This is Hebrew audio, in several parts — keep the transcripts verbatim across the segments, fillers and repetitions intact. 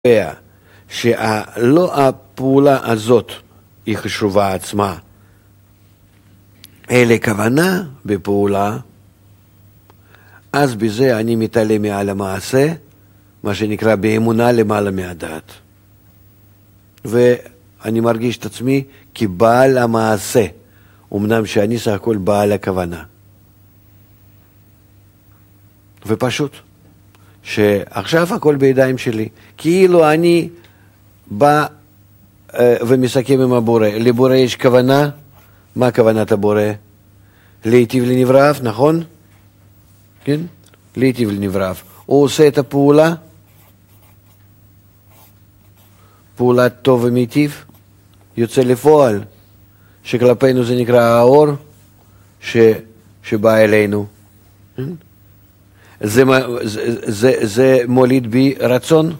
שלא הפעולה הזאת היא חשובה עצמה, אלא כוונה בפעולה, אז בזה אני מתעלה מעל המעשה, מה שנקרא באמונה למעלה מהדעת. ואני מרגיש את עצמי כבעל המעשה, אמנם שאני סך הכל בעל הכוונה. ופשוט, שעכשיו הכל בידיים שלי, כאילו אני בא ומסכם עם הבורא. לבורא יש כוונה, מה כוונת הבורא? להיטיב לנבראיו, נכון? כן? להיטיב לנבראיו. הוא עושה את הפעולה, פעולת טוב ומיטיב, יוצא לפועל, שכלפינו זה נקרא האור ש, שבא אלינו. זה, זה, זה, זה מוליד בי רצון.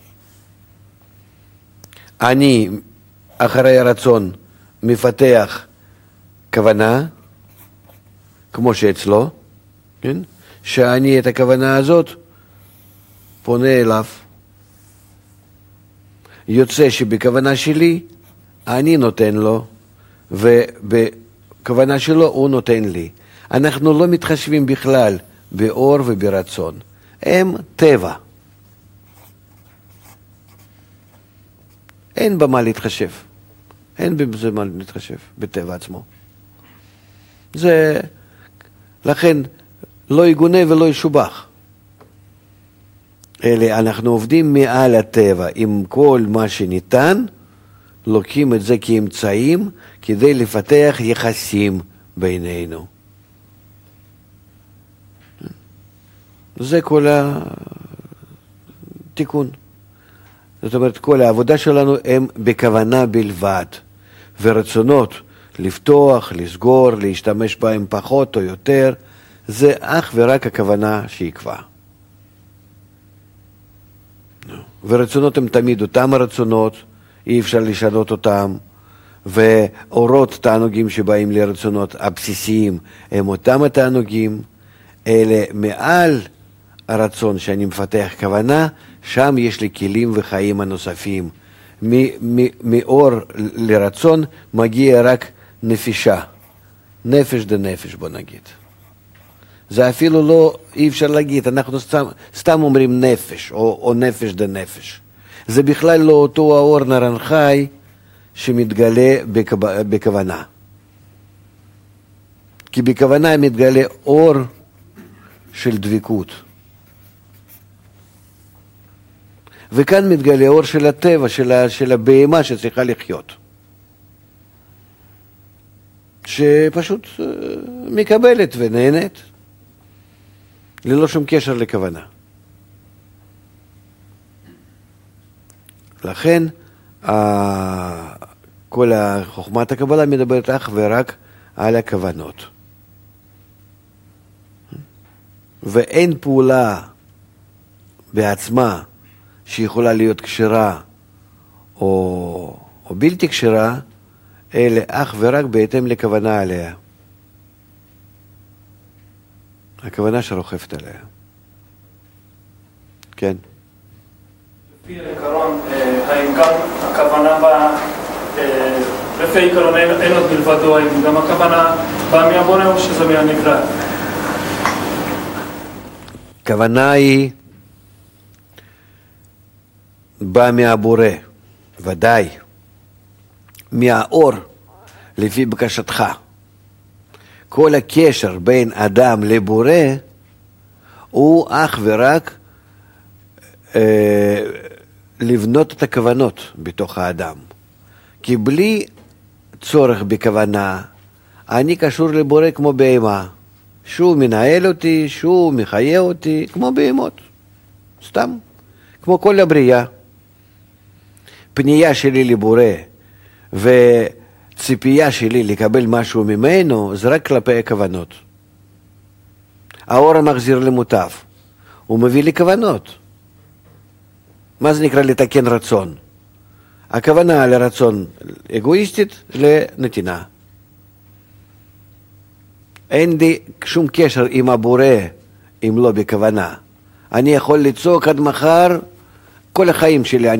אני אחרי הרצון מפתח כוונה, כמו שאצלו, כן? שאני את הכוונה הזאת פונה אליו. יוצא שבכוונה שלי אני נותן לו, ובכוונה שלו הוא נותן לי. אנחנו לא מתחשבים בכלל באור וברצון. הם טבע. אין במה להתחשב. אין בזה מה להתחשב, בטבע עצמו. זה, לכן, לא יגונה ולא ישובח. אלה, אנחנו עובדים מעל הטבע, עם כל מה שניתן, לוקחים את זה כאמצעים, כדי לפתח יחסים בינינו. זה כל התיקון. זאת אומרת, כל העבודה שלנו הם בכוונה בלבד, ורצונות לפתוח, לסגור, להשתמש בהם פחות או יותר, זה אך ורק הכוונה שיקבע. ורצונות הם תמיד אותם הרצונות, אי אפשר לשנות אותם, ואורות תענוגים שבאים לרצונות הבסיסיים הם אותם התענוגים, אלה מעל הרצון שאני מפתח כוונה, שם יש לי כלים וחיים הנוספים. מאור לרצון מגיע רק נפישה, נפש דנפש בוא נגיד. זה אפילו לא, אי אפשר להגיד, אנחנו סתם, סתם אומרים נפש או, או נפש דנפש. זה בכלל לא אותו האור נרנחי שמתגלה בכו, בכוונה. כי בכוונה מתגלה אור של דבקות. וכאן מתגלה אור של הטבע, של, ה, של הבהמה שצריכה לחיות. שפשוט uh, מקבלת ונהנית, ללא שום קשר לכוונה. לכן, uh, כל חוכמת הקבלה מדברת אך ורק על הכוונות. ואין פעולה בעצמה שיכולה להיות כשרה או, או בלתי כשרה, אלא אך ורק בהתאם לכוונה עליה. הכוונה שרוכבת עליה. כן. לפי העיקרון, האם גם הכוונה באה, לפי העיקרון אין עוד מלבדו, האם גם הכוונה באה מהבורא או שזה מהנברא? הכוונה היא בא מהבורא, ודאי, מהאור, לפי בקשתך. כל הקשר בין אדם לבורא הוא אך ורק אה, לבנות את הכוונות בתוך האדם. כי בלי צורך בכוונה, אני קשור לבורא כמו בהמה. שהוא מנהל אותי, שהוא מחיה אותי, כמו בהמות. סתם. כמו כל הבריאה. פנייה שלי לבורא וציפייה שלי לקבל משהו ממנו זה רק כלפי הכוונות. האור המחזיר למוטב, הוא מביא לי כוונות. מה זה נקרא לתקן רצון? הכוונה לרצון אגואיסטית לנתינה. אין לי שום קשר עם הבורא אם לא בכוונה. אני יכול לצעוק עד מחר כל החיים שלי.